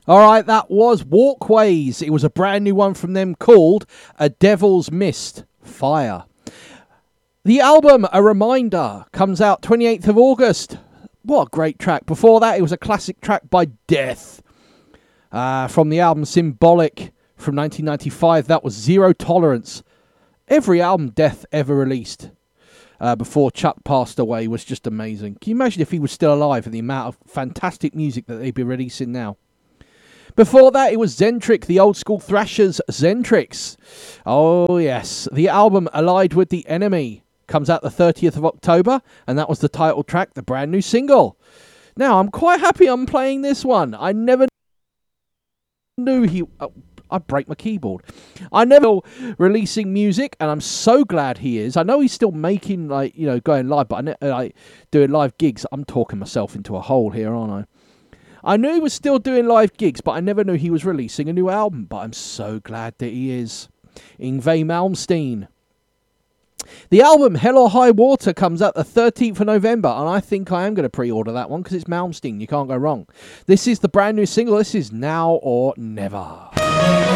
All right, that was Walkways. It was a brand new one from them called A Devil's Mist Fire. The album, A Reminder, comes out 28th of August. What a great track. Before that, it was a classic track by Death. From the album Symbolic from 1995, that was Zero Tolerance. Every album Death ever released before Chuck passed away was just amazing. Can you imagine if he was still alive and the amount of fantastic music that they'd be releasing now? Before that, it was Zentric, the old school Thrashers Zentrix. Oh, yes. The album Allied with the Enemy comes out the 30th of October, and that was the title track, the brand new single. Now, I'm quite happy I'm playing this one. I never knew he... I break my keyboard. I never releasing music, and I'm so glad he is. I know he's still making, going live, but doing live gigs. I'm talking myself into a hole here, aren't I? I knew he was still doing live gigs, but I never knew he was releasing a new album. But I'm so glad that he is. Yngwie Malmsteen. The album Hell or High Water comes out the 13th of November, and I think I am going to pre-order that one because it's Malmsteen. You can't go wrong. This is the brand new single. This is Now or Never.